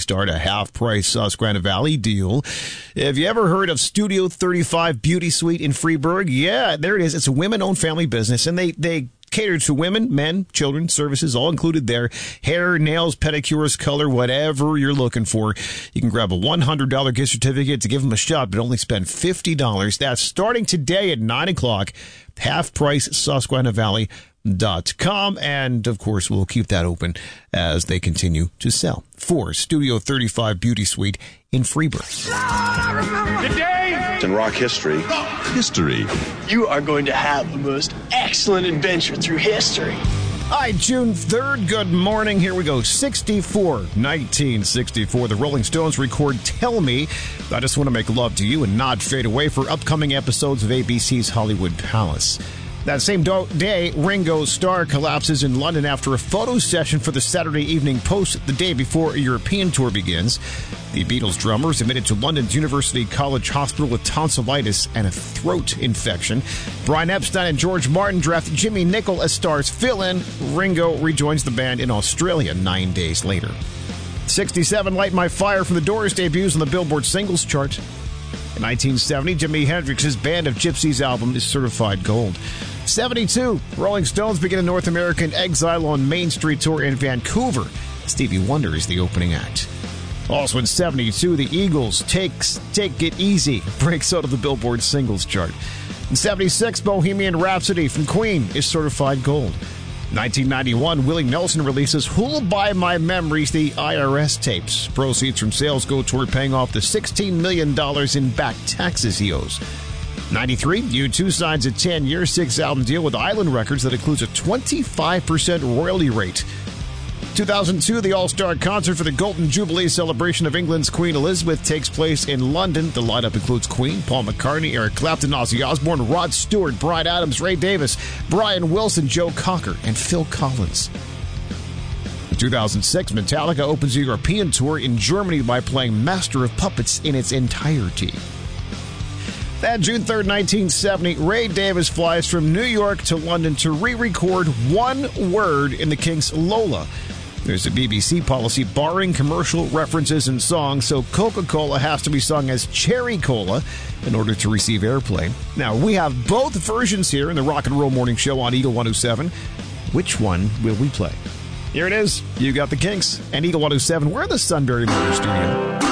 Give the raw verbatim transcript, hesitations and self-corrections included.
Start, a half-price Susquehanna Valley deal. Have you ever heard of Studio thirty-five Beauty Suite in Freeburg? Yeah, there it is. It's a women-owned family business, and they, they cater to women, men, children, services, all included there. Hair, nails, pedicures, color, whatever you're looking for. You can grab a one hundred dollars gift certificate to give them a shot, but only spend fifty dollars. That's starting today at nine o'clock. Half price, Susquehanna Valley dot com. And, of course, we'll keep that open as they continue to sell for Studio thirty-five Beauty Suite in Freeburg. Today in rock history. History. You are going to have the most excellent adventure through history. Hi, June third. Good morning. Here we go. sixty-four, nineteen sixty-four. The Rolling Stones record Tell Me. I Just Want to Make Love to You and Not Fade Away for upcoming episodes of A B C's Hollywood Palace. That same do- day, Ringo Starr collapses in London after a photo session for the Saturday Evening Post the day before a European tour begins. The Beatles drummer is admitted to London's University College Hospital with tonsillitis and a throat infection. Brian Epstein and George Martin draft Jimmy Nicol as Starr's fill-in. Ringo rejoins the band in Australia nine days later. sixty-seven, Light My Fire from the Doors debuts on the Billboard Singles Chart. In nineteen seventy, Jimi Hendrix's Band of Gypsies album is certified gold. seventy-two, Rolling Stones begin a North American Exile on Main Street tour in Vancouver. Stevie Wonder is the opening act. Also in seventy-two, the Eagles' Takes Take It Easy breaks out of the Billboard Singles Chart. In seventy-six, Bohemian Rhapsody from Queen is certified gold. nineteen ninety-one, Willie Nelson releases Who'll Buy My Memories, the I R S tapes. Proceeds from sales go toward paying off the sixteen million dollars in back taxes he owes. ninety-three, U two signs a ten-year, six-album deal with Island Records that includes a twenty-five percent royalty rate. two thousand two, the All-Star Concert for the Golden Jubilee celebration of England's Queen Elizabeth takes place in London. The lineup includes Queen, Paul McCartney, Eric Clapton, Ozzy Osbourne, Rod Stewart, Bryan Adams, Ray Davis, Brian Wilson, Joe Cocker, and Phil Collins. In two thousand six, Metallica opens a European tour in Germany by playing Master of Puppets in its entirety. Then, June third, nineteen seventy, Ray Davis flies from New York to London to re-record one word in the Kinks' Lola. There's a B B C policy barring commercial references in songs, so Coca-Cola has to be sung as Cherry Cola in order to receive airplay. Now, we have both versions here in the Rock and Roll Morning Show on Eagle one oh seven. Which one will we play? Here it is. You got the Kinks and Eagle one oh seven. We're in the Sunbury Motor Studio.